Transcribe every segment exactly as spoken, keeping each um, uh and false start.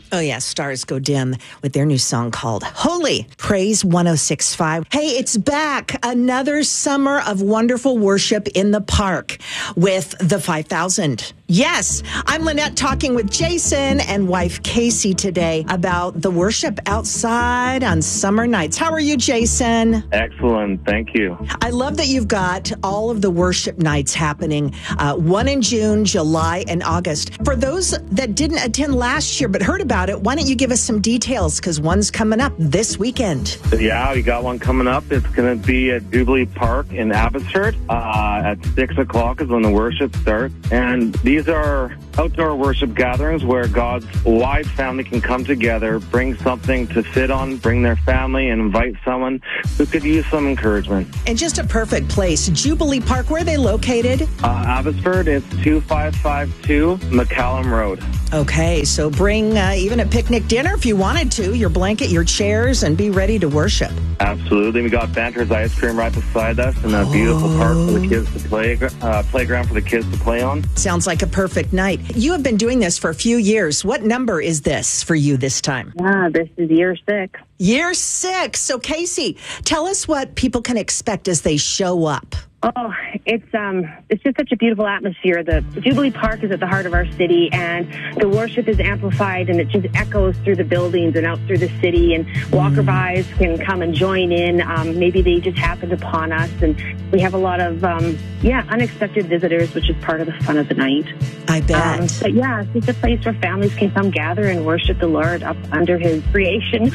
Oh, yeah, stars go dim with their new song called Holy. Praise one oh six point five. Hey, it's back. Another summer of wonderful worship in the park with the five thousand. Yes, I'm Lynette talking with Jason and wife Casey today about the worship outside on summer nights. How are you, Jason? Excellent. Thank you. I love that you've got all of the worship nights happening, uh, one in June, July, and August. For those that didn't attend last year but heard about it, why don't you give us some details? Because one's coming up this weekend. Yeah, we got one coming up. It's going to be at Jubilee Park in Abbotsford. Uh, at six o'clock is when the worship starts. And these are outdoor worship gatherings where God's wide family can come together, bring something to sit on, bring their family, and invite someone who could use some encouragement. And just a perfect place. Jubilee Park, where are they located? Uh, Abbotsford, it's two five five two McCallum Road. Okay, so bring uh, even a picnic dinner if you wanted to, your blanket, your chairs, and be ready to worship. Absolutely. We got Banter's Ice Cream right beside us and a beautiful Oh. park for the kids to play, uh, playground for the kids to play on. Sounds like a perfect night. You have been doing this for a few years. What number is this for you this time? Yeah, this is year six. Year six. So, Casey, tell us what people can expect as they show up. Oh, it's um, it's just such a beautiful atmosphere. The Jubilee Park is at the heart of our city, and the worship is amplified, and it just echoes through the buildings and out through the city. And walker-bys can come and join in. Um, maybe they just happened upon us, and we have a lot of um, yeah, unexpected visitors, which is part of the fun of the night. I bet. Um, but yeah, it's just a place where families can come gather and worship the Lord up under His creation.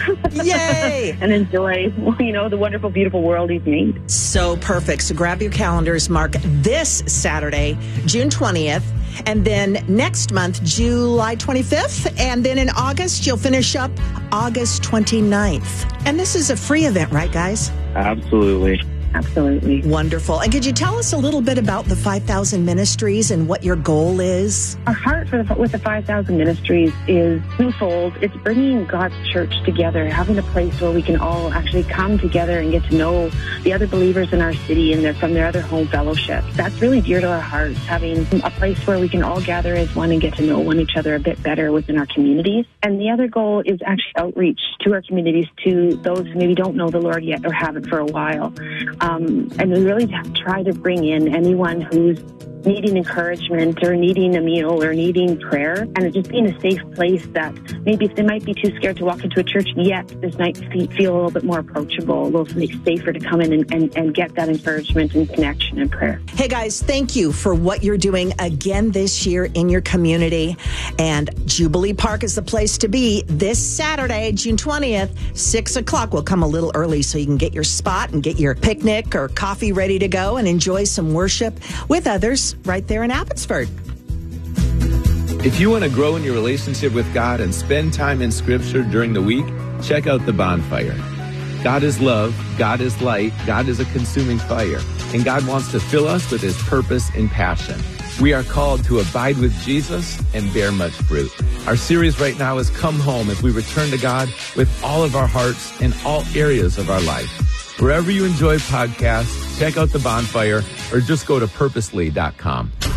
Yay! And enjoy, you know, the wonderful, beautiful world He's made. So perfect. So grab your calendars, mark this Saturday, June twentieth, and then next month, July twenty-fifth, and then in August, you'll finish up August twenty-ninth. And this is a free event, right, guys? Absolutely. Absolutely. Wonderful. And could you tell us a little bit about the five thousand Ministries and what your goal is? Our heart for the, with the five thousand Ministries is twofold. It's bringing God's church together, having a place where we can all actually come together and get to know the other believers in our city and their, from their other home fellowships. That's really dear to our hearts, having a place where we can all gather as one and get to know one each other a bit better within our communities. And the other goal is actually outreach to our communities, to those who maybe don't know the Lord yet or haven't for a while. Um, and we really try to bring in anyone who's needing encouragement or needing a meal or needing prayer, and it just being a safe place that maybe if they might be too scared to walk into a church yet, this might feel a little bit more approachable, a little safer to come in and, and, and get that encouragement and connection and prayer. Hey guys, thank you for what you're doing again this year in your community. And Jubilee Park is the place to be this Saturday, June twentieth, six o'clock. We'll come a little early so you can get your spot and get your picnic or coffee ready to go and enjoy some worship with others right there in Abbotsford. If you want to grow in your relationship with God and spend time in Scripture during the week, check out The Bonfire. God is love, God is light, God is a consuming fire, and God wants to fill us with His purpose and passion. We are called to abide with Jesus and bear much fruit. Our series right now is Come Home, as we return to God with all of our hearts in all areas of our life. Wherever you enjoy podcasts, check out The Bonfire or just go to purposely dot com.